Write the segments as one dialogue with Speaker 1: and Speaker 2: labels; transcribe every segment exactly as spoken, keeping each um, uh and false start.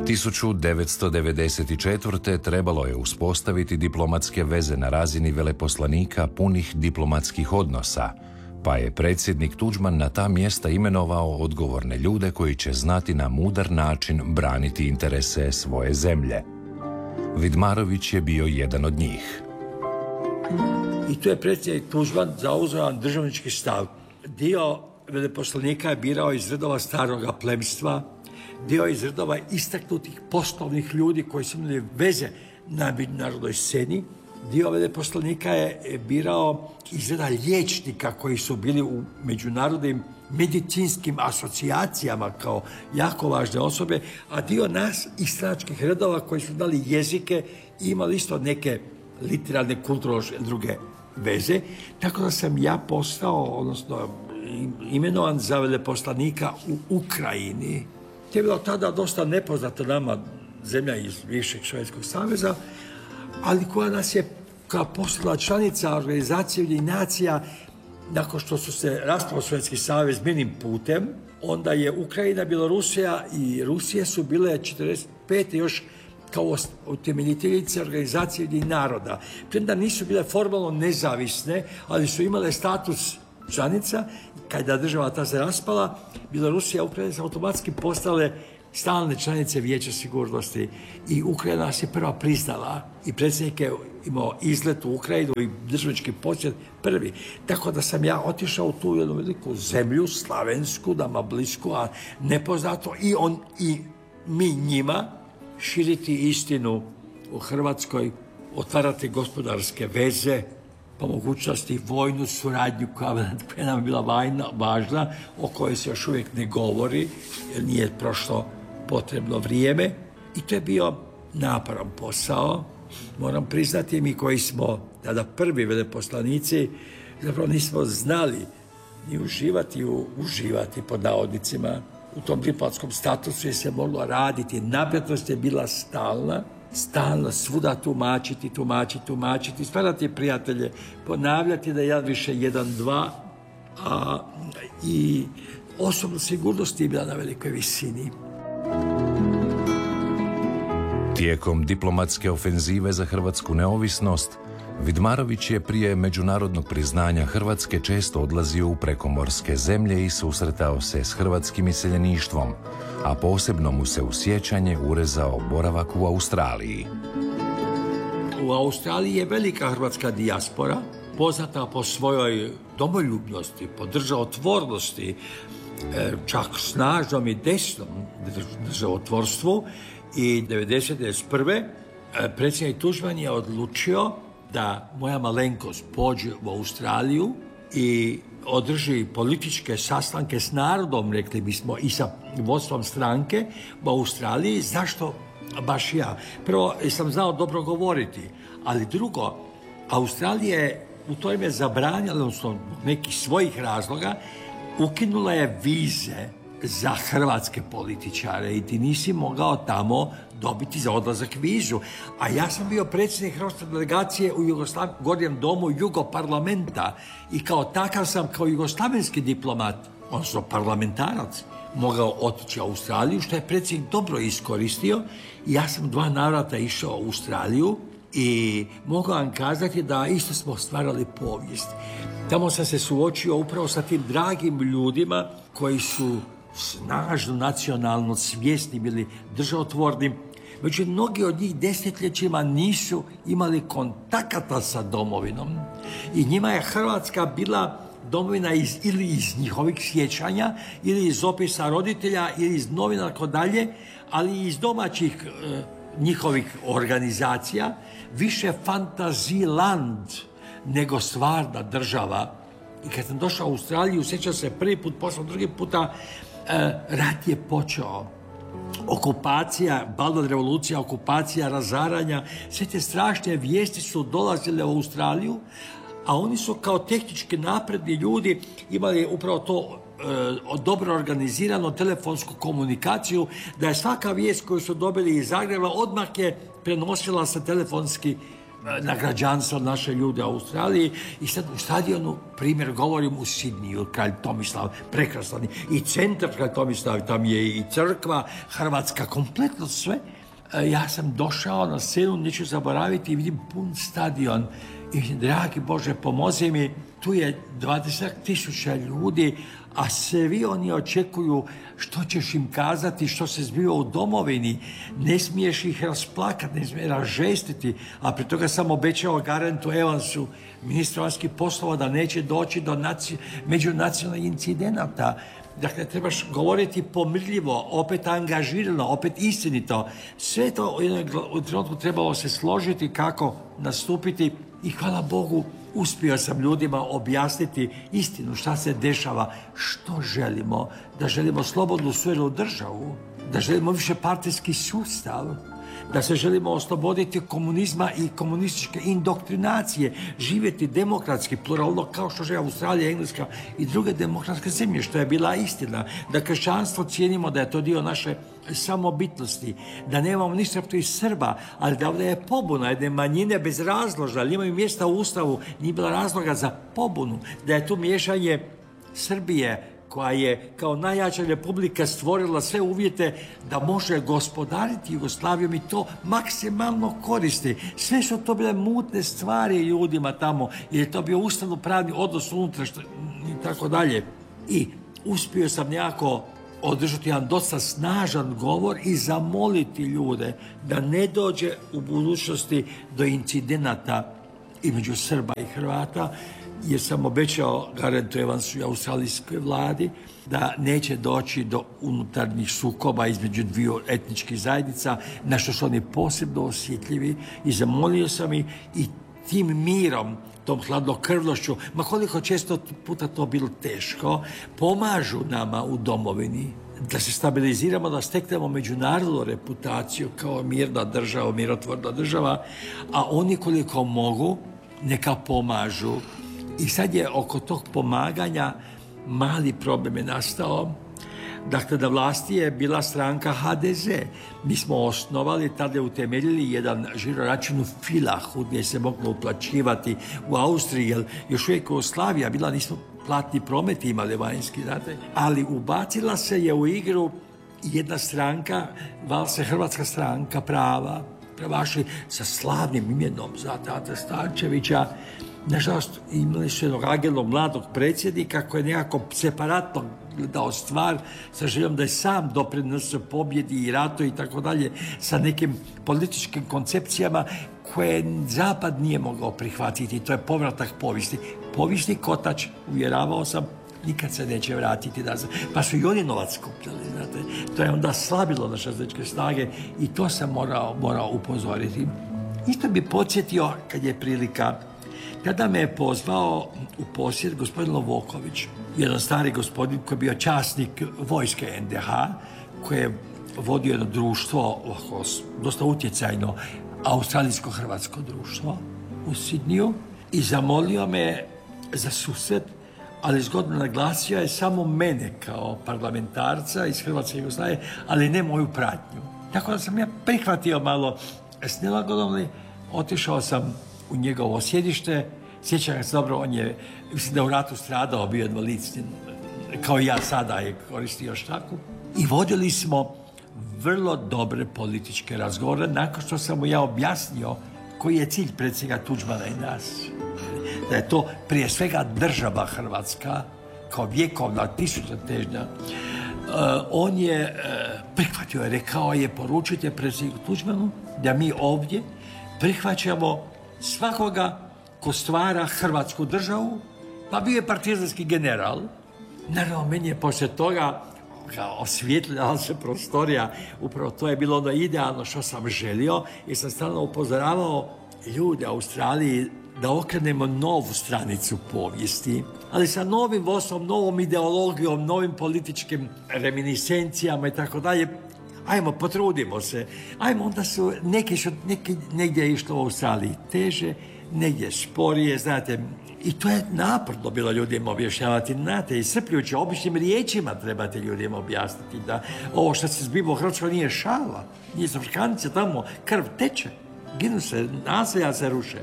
Speaker 1: tisuću devetsto devedeset četvrte. trebalo je uspostaviti diplomatske veze na razini veleposlanika punih diplomatskih odnosa, pa je predsjednik Tuđman na ta mjesta imenovao odgovorne ljude koji će znati na mudar način braniti interese svoje zemlje. Vidmarović je bio jedan od njih.
Speaker 2: I tu je predsjednik Tuđman zauzeo državnički stav. Dio veleposlanika je birao iz redova staroga plemstva, dio iz redova istaknutih poslovnih ljudi koji su imali veze na međunarodnoj sceni. Dio veleposlanika je birao iz reda liječnika koji su bili u međunarodnim medicinskim asocijacijama kao jako važne osobe, a dio nas iz stranačkih redova koji su dali jezike i imali isto neke literarne, kulturološke druge veze. Tako da sam ja postao, odnosno imenovan za veleposlanika u Ukrajini. To je bilo tada dosta nepoznata nama zemlja iz bivšeg Sovjetskog saveza, ali koja nas je kao postala članica organizacije Ujedinjenih nacija nakon što su se raspao Sovjetski savez mirnim putem, onda je Ukrajina, Bjelorusija i Rusija su bile četrdeset pete još kao utemeljiteljice organizacije Ujedinjenih naroda. Premda nisu bile formalno nezavisne, ali su imale status članica. Kada država ta se raspala, Bjelorusija i Ukrajina su automatski postale stalne članice Vijeća sigurnosti i Ukrajina nas je prva priznala i predsjednik je imao izlet u Ukrajinu i državnički posjet prvi. Tako da sam ja otišao u tu jednu veliku zemlju, slavensku, nama blisku, a nepoznato, i on i mi njima širiti istinu u Hrvatskoj, otvarati gospodarske veze, po mogućnosti vojnu suradnju koja nam je bila vajna, važna, o kojoj se još uvijek ne govori, jer nije prošlo potrebno vrijeme. I to je bio naporan posao. Moram priznati, mi koji smo tada prvi veleposlanici, zapravo nismo znali ni uživati, u, uživati pod navodnicima u tom diplomatskom statusu, jer se moglo raditi. Napetost je bila stalna, stalno svuda tumačiti, tumačiti, tumačiti, stvarati prijatelje, ponavljati da jedan više jedan, dva, a i osobna sigurnost je bila na velikoj visini.
Speaker 1: Tijekom diplomatske ofenzive za hrvatsku neovisnost, Vidmarović je prije međunarodnog priznanja Hrvatske često odlazio u prekomorske zemlje i susretao se s hrvatskim iseljeništvom, a posebno mu se u sjećanje urezao boravak u Australiji.
Speaker 2: U Australiji je velika hrvatska dijaspora, poznata po svojoj domoljubnosti, po državotvornosti, čak snažnom i desnom državotvorstvu, i devedeset prve. predsjednik Tuđman je odlučio da moja malenkost pođe u Australiju i održi političke sastanke s narodom, rekli bismo, i sa vodstvom stranke u Australiji. Zašto baš ja? Prvo, sam znao dobro govoriti, ali drugo, Australija je u to ime zabranila, odnosno nekih svojih razloga, ukinula je vize za hrvatske političare i ti nisi mogao tamo dobiti za odlazak vizu. A ja sam bio predsjednik hrvatske delegacije u Jugoslav... Gornjem domu Jugoparlamenta i kao takav sam kao jugoslavenski diplomat, odnosno parlamentarac, mogao otići u Australiju, što je predsjednik dobro iskoristio. I ja sam dva navrata išao u Australiju i mogu vam kazati da isto smo stvarali povijest. Tamo sam se suočio upravo sa tim dragim ljudima koji su snažno nacionalno svjesni bili, državotvorni. Međutim, mnogi od njih desetljećima nisu imali kontakata sa domovinom. I njima je Hrvatska bila domovina iz, ili iz njihovih sjećanja, ili iz opisa roditelja, ili iz novina, tako dalje, ali i iz domaćih e, njihovih organizacija. Više fantaziland nego stvarna država. I kad sam došao u Australiju, sjećam se prvi put, posle drugi puta, e, rat je počeo. Okupacija, Baldan revolucija, okupacija, razaranja, sve te strašne vijesti su dolazile u Australiju, a oni su kao tehnički napredni ljudi imali upravo to e, dobro organizirano telefonsku komunikaciju, da je svaka vijest koju su dobili iz Zagreba odmah je prenosila se telefonski na građanstvo naše ljude u Australiji. I sad u stadionu, primjer, govorim u Sidniju, kralj Tomislav, prekrasan, i centar kralj Tomislav, tam je i crkva, Hrvatska, kompletno sve. Ja sam došao na scenu, neću zaboraviti, i vidim pun stadion. I dragi Bože, pomozi mi, tu je dvadeset tisuća ljudi, a svi oni očekuju što ćeš im kazati, što se zbiva u domovini. Ne smiješ ih rasplakati, ne smiješ razžestiti, a pri toga sam obećao Garantu Evansu, ministru vanjskih poslova, da neće doći do naci... međunacionalnih incidenata. Dakle, trebaš govoriti pomirljivo, opet angažirano, opet istinito. Sve to u jednom trenutku trebalo se složiti kako nastupiti i hvala Bogu uspio sam ljudima objasniti istinu šta se dešava, što želimo, da želimo slobodnu suverenu državu, da želimo više partijski sustav, da se želimo osloboditi komunizma i komunističke indoktrinacije, živjeti demokratski, pluralno, kao što žive Australija, Engleska i druge demokratske zemlje, što je bila istina. Da kršćanstvo cijenimo, da je to dio naše samobitnosti, da nemamo ništa protiv Srba, ali da ovdje je pobuna jedne manjine bez razloga, ali imaju mjesta u Ustavu, nije bilo razloga za pobunu, da je tu miješanje Srbije, koja je kao najjača republika stvorila sve uvjete da može gospodariti Jugoslavijom i to maksimalno koristi. Sve su to bile mutne stvari ljudima tamo, jer je to bio ustavno-pravni odnos unutra i tako dalje. I uspio sam nekako održati jedan dosta snažan govor i zamoliti ljude da ne dođe u budućnosti do incidenata između Srba i Hrvata, jer sam obećao Garantu Evansu i australijskoj vladi da neće doći do unutarnjih sukoba između dviju etničkih zajednica, na što su oni posebno osjetljivi, i zamolio sam ih i tim mirom, tom hladnokrvnošću, ma koliko često puta to bilo teško, pomažu nama u domovini da se stabiliziramo, da steknemo međunarodnu reputaciju kao mirna država, mirotvorna država, a oni koliko mogu neka pomažu. I sad je oko tog pomaganja mali problem je nastao. Dakle, na vlasti je bila stranka H D Z. Mi smo osnovali, tada utemeljili jedan žiroračun u Filahu gdje se moglo uplaćivati u Austriji, jer još uvijek Jugoslavija bila, nismo platni promet imali vanjski, znate. Ali ubacila se je u igru jedna stranka, vala se Hrvatska stranka prava, pravaši sa slavnim imenom za Ante Starčevića. Nažalost, imali su jednog agilnog mladog predsjednika koji je nekako separatno gledao stvar sa željom da je sam doprinosio pobjedi i ratu i tako dalje, sa nekim političkim koncepcijama koje Zapad nije mogao prihvatiti. To je povratak povijesti. Povijesni kotač, uvjeravao sam, nikad se neće vratiti nazad. Pa su i oni novac skupljali, znate. To je onda slabilo naše zajedničke snage i to sam morao, morao upozoriti. Isto bi podsjetio, kad je prilika, kada me je pozvao u posjet gospodin Lovoković, jedan stari gospodin koji je bio časnik vojske N D H, koji je vodio jedno društvo, dosta utjecajno, australijsko-hrvatsko društvo u Sidniju, i zamolio me za susret, ali zgodno naglasio je samo mene kao parlamentarca iz Hrvatske i Jugoslavije, ali ne moju pratnju. Tako da sam ja prihvatio malo s nelagodom, otišao sam u njegovo sjedište. Sjećam se dobro, on je, mislim da u ratu stradao, bio invalid, kao i ja sada je koristio štaku. I vodili smo vrlo dobre političke razgovore, nakon što sam mu ja objasnio koji je cilj predsjednika Tuđmana i nas. Da je to prije svega država Hrvatska, kao vjekovna, tisuća težnja. Uh, on je uh, prihvatio, je rekao je, poručite predsjedniku Tuđmanu da mi ovdje prihvaćamo svakoga ko stvara Hrvatsku državu, pa bio je partizanski general. Naravno, meni je poslije toga osvjetljala se prostorija, upravo to je bilo ono idealno što sam želio, jer sam stalno upozoravao ljude u Australiji da okrenemo novu stranicu povijesti, ali sa novim vodstvom, novom ideologijom, novim političkim reminiscencijama i tako dalje. Ajmo, potrudimo se. Ajmo, onda su neki, su, neki negdje je išlo u Australiji teže, negdje sporije, znate. I to je naporno bilo ljudima objašnjavati, znate, iscrpljujuće, običnim riječima trebate ljudima objasniti da ovo što se zbiva u Hrvatskoj nije šala, nije za Afrikanice, tamo krv teče. Ginu se, naselja se ruše.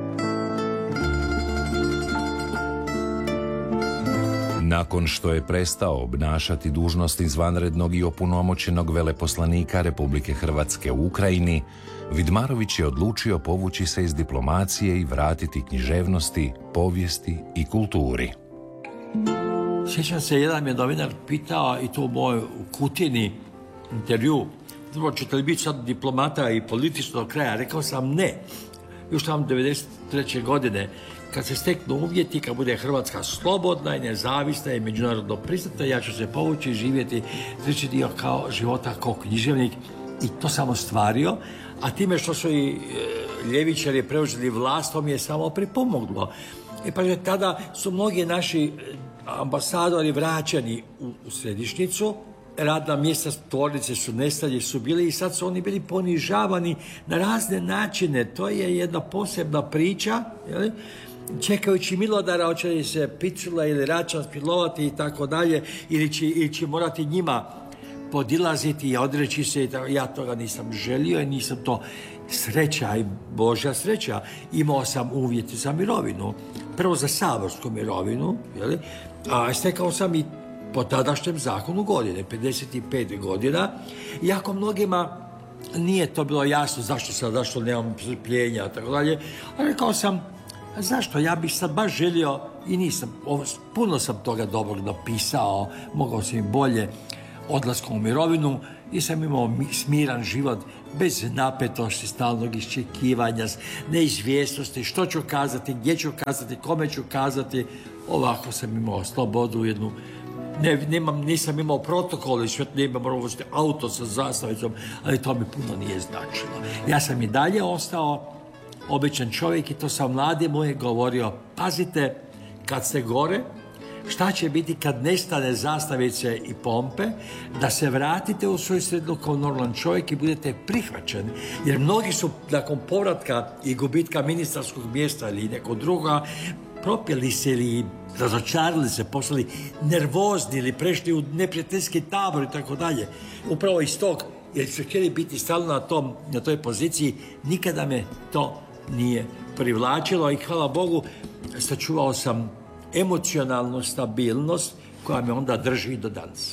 Speaker 1: Nakon što je prestao obnašati dužnost izvanrednog i opunomoćenog veleposlanika Republike Hrvatske u Ukrajini, Vidmarović je odlučio povući se iz diplomacije i vratiti književnosti, povijesti i kulturi.
Speaker 2: Sjećam se, jedan me novinar pitao, i to u mojoj Kutini intervju, drugo, ćete li biti sad diplomata i politično do kraja? Rekao sam ne. Još tamo devedeset treće godine, kad se steknu uvjeti, kad bude Hrvatska slobodna i nezavisna i međunarodno priznata, ja ću se povući i živjeti treći dio kao života kao književnik, i to sam ostvario, a time što su i e, ljevičari preuzeli vlast, to mi je samo pripomoglo. E pa tada su mnogi naši ambasadori vraćani u, u središnjicu, radna mjesta tvornice su nestali, su bili, i sad su oni bili ponižavani na razne načine. To je jedna posebna priča, jel? Čekajući Milodara, hoće li se Picula ili Račan spilovati i tako dalje, ili će, ili će morati njima podilaziti i odreći se. Ja toga nisam želio i nisam to, sreća i Božja sreća. Imao sam uvjete za mirovinu. Prvo za saborsku mirovinu, jel? A stekao sam i po tadašnjem zakonu godine, pedeset pet godina, iako mnogima nije to bilo jasno zašto sad, zašto nemam strpljenja, tako dalje, a rekao sam, zašto, ja bih sad baš želio, i nisam, puno sam toga dobrog napisao, mogao sam i bolje, odlaskom u mirovinu, i sam imao smiran život, bez napetosti, stalnog iščekivanja, neizvjesnosti, što ću kazati, gdje ću kazati, kome ću kazati. Ovako sam imao slobodu, jednu, ne, nemam, nisam imao protokol i sve, nemam morao auto sa zastavicom, ali to mi puno nije značilo. Ja sam i dalje ostao običan čovjek, i to sam mladi moje govorio, pazite, kad ste gore, šta će biti kad nestane zastavice i pompe, da se vratite u svoju sredinu kao normalan čovjek i budete prihvaćeni. Jer mnogi su nakon povratka i gubitka ministarskog mjesta ili nekog druga, propjeli se ili razočarali se, postali nervozni ili prešli u neprijateljski tabor i tako dalje. Upravo iz tog, jer su htjeli biti stalno na, tom, na toj poziciji, nikada me to nije privlačilo, i hvala Bogu sačuvao sam emocionalnu stabilnost koja me onda drži do danas.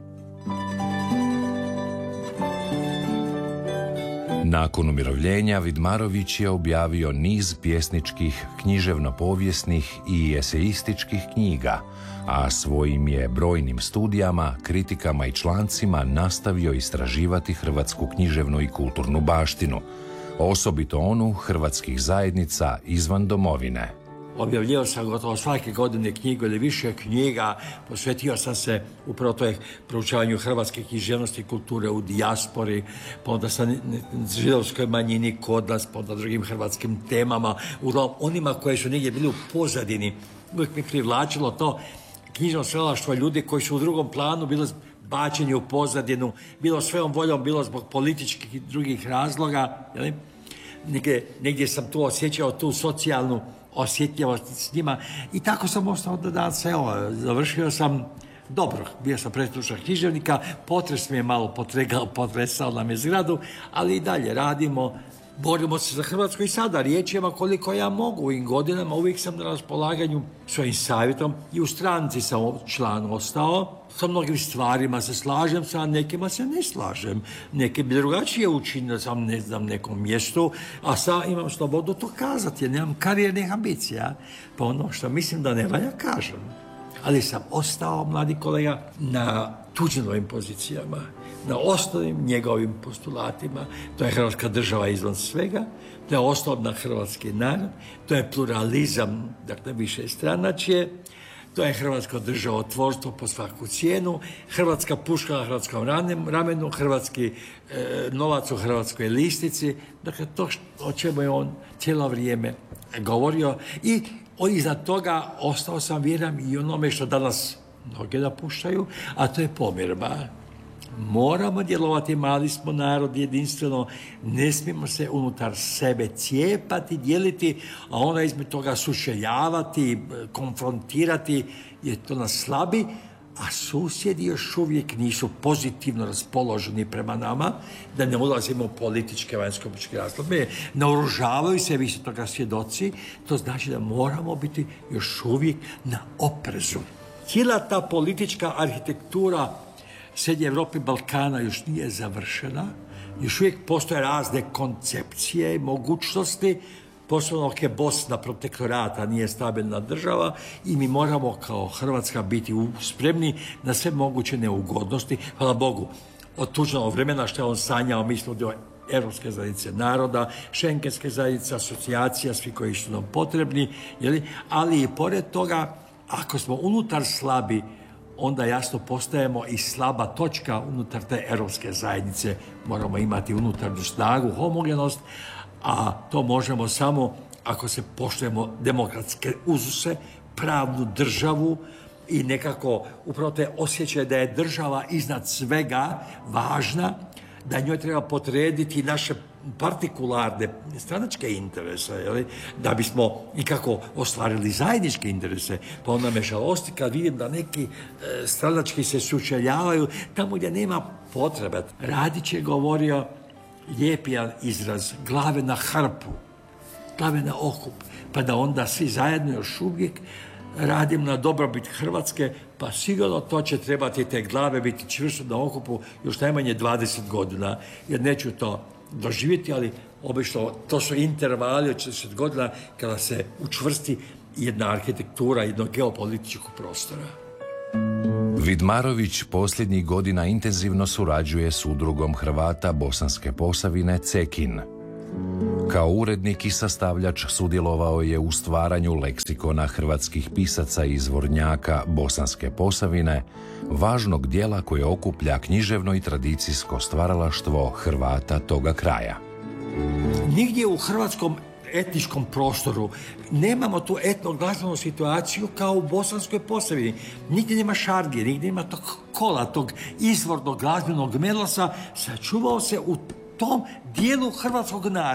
Speaker 1: Nakon umirovljenja Vidmarović je objavio niz pjesničkih, književno-povijesnih i eseističkih knjiga, a svojim je brojnim studijama, kritikama i člancima nastavio istraživati hrvatsku književnu i kulturnu baštinu, osobito onu hrvatskih zajednica izvan domovine.
Speaker 2: Objavljivao sam gotovo svake godine knjigu ili više knjiga, posvetio sam se upravo toj proučavanju hrvatske književnosti i kulture u dijaspori, pa onda sam židovskoj manjini kod nas, pa onda drugim hrvatskim temama, uglavnom onima koje su negdje bili u pozadini. Uvijek mi privlačilo to knjižno stvaralaštvo ljudi koji su u drugom planu, bilo bačeni u pozadinu, bilo svojom voljom, bilo zbog političkih i drugih razloga. Jel? Negdje, negdje sam tu osjećao tu socijalnu osjetljivost s njima, i tako sam ostao do danas. Evo, završio sam dobro, bio sam predsjednik književnika, potres mi je malo potregao, potresao nam je zgradu, ali i dalje radimo, borimo se za Hrvatsku i sada riječima koliko ja mogu. U ovim godinama uvijek sam na raspolaganju svojim savjetom, i u stranci sam član ostao. Sa mnogim stvarima se slažem, sa nekima se ne slažem. Neke bi drugačije učinili, sam ne znam, nekom mjestu, a sad imam slobodu to kazati, jer nemam karijernih ambicija. Pa ono što mislim da ne valja, kažem. Ali sam ostao, mladi kolega, na tuđinovim pozicijama, na osnovnim njegovim postulatima. To je Hrvatska država izvan svega, to je osnov na hrvatski narod, to je pluralizam, dakle više stranačje, to je hrvatsko državotvorstvo po svaku cijenu, hrvatska puška na hrvatskom ramenu, hrvatski e, novac u hrvatskoj listici. Dakle, to što, o čemu je on cijelo vrijeme govorio. I iznad toga ostao sam vjeran i onome što danas mnoge napuštaju, a to je pomirba. Moramo djelovati, mali smo narod, jedinstveno, ne smijemo se unutar sebe cijepati, dijeliti, a onda između toga sučeljavati, konfrontirati, jer to nas slabi, a susjedi još uvijek nisu pozitivno raspoloženi prema nama, da ne ulazimo u političke, vanjsko-političke razlobe, naoružavaju se, vi ste toga svjedoci, to znači da moramo biti još uvijek na oprezu. Cijela ta politička arhitektura Srednje Evrope i Balkana još nije završena, još uvijek postoje razne koncepcije i mogućnosti, posebno je Bosna protektorata, nije stabilna država i mi moramo kao Hrvatska biti spremni na sve moguće neugodnosti. Hvala Bogu, od Tuđmanovog vremena što je on sanjao, mi smo dio Europske zajednice naroda, Šengenske zajednice, asocijacija, svi koji su nam potrebni, jeli? Ali i pored toga, ako smo unutar slabi, onda jasno postajemo i slaba točka unutar te Europske zajednice. Moramo imati unutarnju snagu, homogenost, a to možemo samo ako se poštujemo demokratske uzuse, pravnu državu i nekako upravo te osjećaj da je država iznad svega važna, da njoj treba potrediti naše partikularne stranačke interese, jeli? Da bismo ikako ostvarili zajedničke interese. Pa onda me žalosti kad vidim da neki e, stranački se sučeljavaju tamo gdje nema potrebe. Radić je govorio lijep jedan izraz, glave na hrpu, glave na okup, pa da onda svi zajedno još uvijek radimo na dobrobit Hrvatske, pa sigurno to će trebati te glave biti čvrsto na okupu još najmanje dvadeset godina, jer neću to doživjeti, ali obično to su intervali od četrdeset godina kada se učvrsti jedna arhitektura jednog geopolitičkog prostora.
Speaker 1: Vidmarović posljednjih godina intenzivno surađuje s udrugom Hrvata Bosanske Posavine Cekin. Kao urednik i sastavljač sudjelovao je u stvaranju leksikona hrvatskih pisaca i izvornjaka Bosanske Posavine, važnog dijela koje okuplja književno i tradicijsko stvaralaštvo Hrvata toga kraja.
Speaker 2: Nigdje u hrvatskom etničkom prostoru nemamo tu etnoglazbenu situaciju kao u Bosanskoj Posavini. Nigdje nema šargije, nigdje nema tog kola, tog izvornog glazbenog melosa, sačuvao se u tom dijelu hrvatskog naroda.